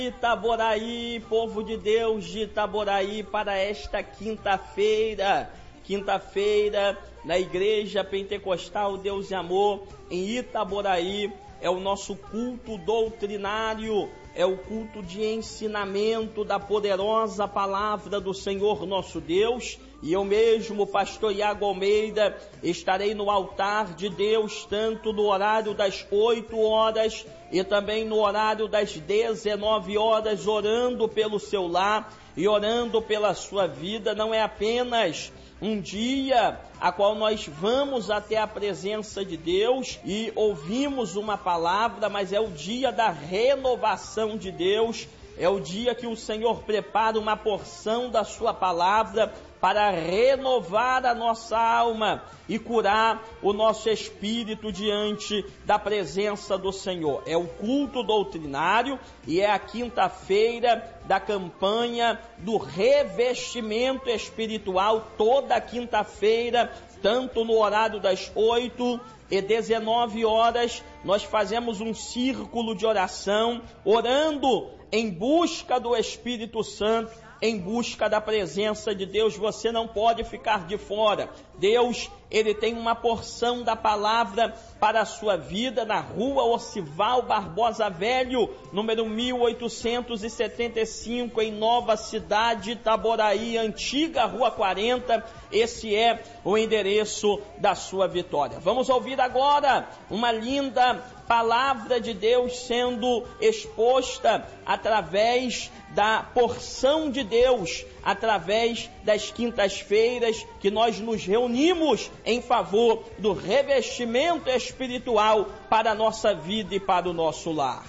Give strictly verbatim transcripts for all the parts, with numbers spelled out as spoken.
Itaboraí, povo de Deus de Itaboraí, para esta quinta-feira, quinta-feira na Igreja Pentecostal Deus e Amor em Itaboraí, é o nosso culto doutrinário, é o culto de ensinamento da poderosa palavra do Senhor nosso Deus, e eu mesmo, pastor Iago Almeida, estarei no altar de Deus, tanto no horário das oito horas e também no horário das dezenove horas, orando pelo seu lar e orando pela sua vida. Não é apenas um dia a qual nós vamos até a presença de Deus e ouvimos uma palavra, mas é o dia da renovação de Deus, é o dia que o Senhor prepara uma porção da sua palavra para renovar a nossa alma e curar o nosso espírito diante da presença do Senhor. É o culto doutrinário e é a quinta-feira da campanha do revestimento espiritual, toda quinta-feira, tanto no horário das oito e dezenove horas, nós fazemos um círculo de oração, orando em busca do Espírito Santo, em busca da presença de Deus. Você não pode ficar de fora. Deus, Ele tem uma porção da palavra para a sua vida na rua Ocival Barbosa Velho, número mil oitocentos e setenta e cinco, em Nova Cidade, Itaboraí, antiga Rua quarenta. Esse é o endereço da sua vitória. Vamos ouvir agora uma linda palavra de Deus sendo exposta através da porção de Deus, através das quintas-feiras que nós nos reunimos em favor do revestimento espiritual para a nossa vida e para o nosso lar.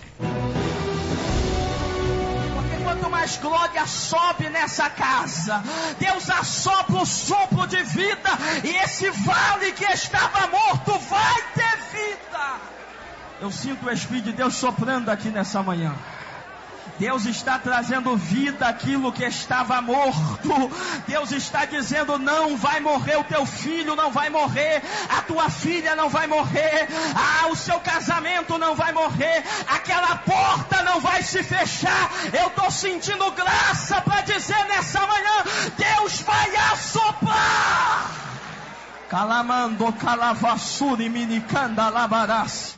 Porque quanto mais glória sobe nessa casa, Deus assopra o sopro de vida, e esse vale que estava morto vai ter vida. Eu sinto o Espírito de Deus soprando aqui nessa manhã. Deus está trazendo vida àquilo que estava morto. Deus está dizendo: não vai morrer o teu filho, não vai morrer a tua filha, não vai morrer, ah, o seu casamento não vai morrer, aquela porta não vai se fechar. Eu estou sentindo graça para dizer nessa manhã: Deus vai assoprar. Calamando calavassuri minicanda labarás.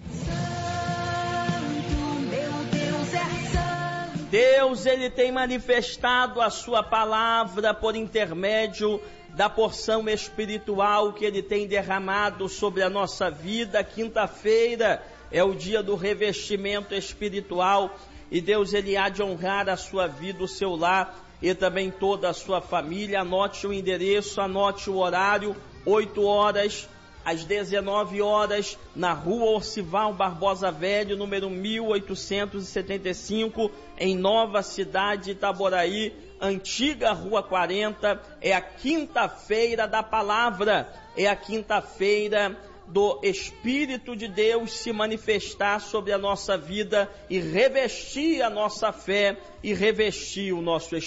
Deus, Ele tem manifestado a sua palavra por intermédio da porção espiritual que Ele tem derramado sobre a nossa vida. Quinta-feira é o dia do revestimento espiritual, e Deus, Ele há de honrar a sua vida, o seu lar e também toda a sua família. Anote o endereço, anote o horário: oito horas às dezenove horas, na rua Ocival Barbosa Velho, número mil oitocentos e setenta e cinco, em Nova Cidade, Itaboraí, antiga Rua quarenta. É a quinta-feira da palavra, é a quinta-feira do Espírito de Deus se manifestar sobre a nossa vida e revestir a nossa fé e revestir o nosso espírito.